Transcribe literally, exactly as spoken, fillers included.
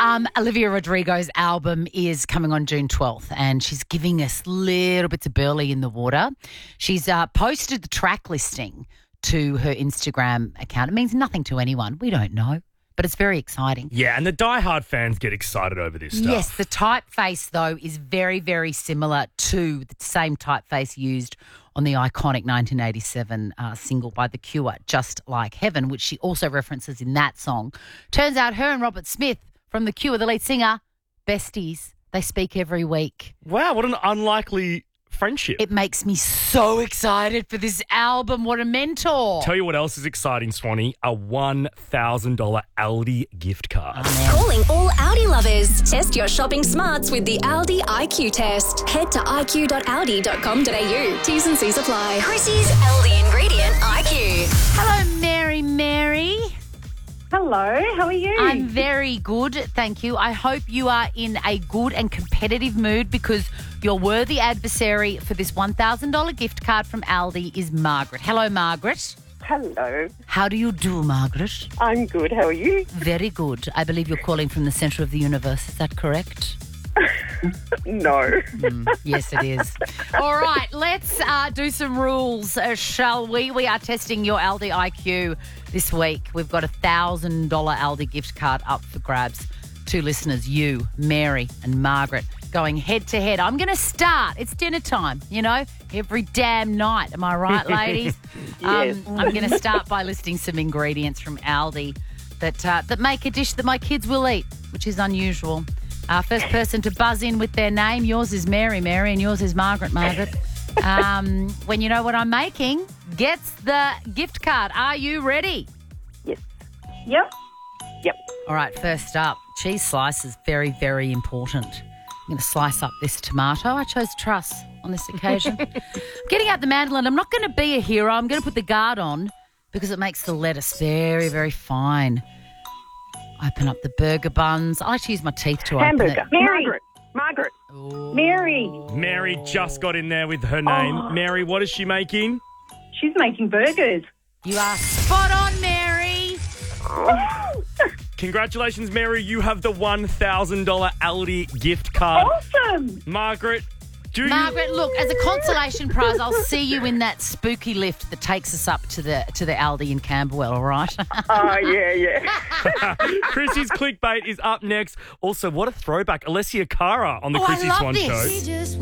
Um, Olivia Rodrigo's album is coming on June twelfth and she's giving us little bits of burley in the water. She's uh, posted the track listing to her Instagram account. It means nothing to anyone. We don't know, but it's very exciting. Yeah, and the diehard fans get excited over this stuff. Yes, the typeface, though, is very, very similar to the same typeface used on the iconic nineteen eighty-seven uh, single by The Cure, Just Like Heaven, which she also references in that song. Turns out her and Robert Smith from The Cure, the lead singer, besties. They speak every week. Wow, what an unlikely friendship. It makes me so excited for this album. What a mentor. Tell you what else is exciting, Swanee, a one thousand dollars Aldi gift card. Oh, Calling all Audi lovers. Test your shopping smarts with the Aldi I Q test. Head to i q dot audi dot com dot a u. T's and C's apply. Chrissy's Aldi Ingredient I Q. Hello, Mary Mary. Hello, how are you? I'm very good, thank you. I hope you are in a good and competitive mood because your worthy adversary for this one thousand dollars gift card from Aldi is Margaret. Hello, Margaret. Hello, How do you do, Margaret? I'm good. How are you? Very good. I believe you're calling from the centre of the universe. Is that correct? No. Mm, yes, it is. All right, let's uh, do some rules, uh, shall we? We are testing your Aldi I Q this week. We've got a one thousand dollars Aldi gift card up for grabs. Two listeners, you, Mary and Margaret, going head to head. I'm going to start. It's dinner time, you know, every damn night. Am I right, ladies? Yes. um, I'm going to start by listing some ingredients from Aldi that, uh, that make a dish that my kids will eat, which is unusual. Uh, first person to buzz in with their name. Yours is Mary, Mary, and yours is Margaret, Margaret. Um, when you know what I'm making, gets the gift card. Are you ready? Yes. Yep. Yep. All right, first up, cheese slice is very, very important. I'm going to slice up this tomato. I chose truss on this occasion. I'm getting out the mandolin. I'm not going to be a hero. I'm going to put the guard on because it makes the lettuce very, very fine. Open up the burger buns. I like to use my teeth to Hamburger. open it. Mary. Margaret. Margaret. Ooh. Mary. Mary just got in there with her name. Oh. Mary, what is she making? She's making burgers. You are spot on, Mary. Congratulations, Mary. You have the one thousand dollars Aldi gift card. Awesome. Margaret, do Margaret, look, as a consolation prize, I'll see you in that spooky lift that takes us up to the to the Aldi in Camberwell, all right? Oh, yeah, yeah. you... Chrissy's clickbait is up next. Also, what a throwback. Alessia Cara on the Oh, I Chrissy love Swan this. Show.